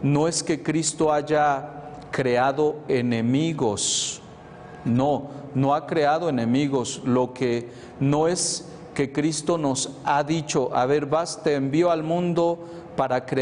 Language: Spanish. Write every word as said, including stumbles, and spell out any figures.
no es que Cristo haya creado enemigos, no, no ha creado enemigos. Lo que no es que Cristo nos ha dicho, a ver, vas, te envío al mundo para crear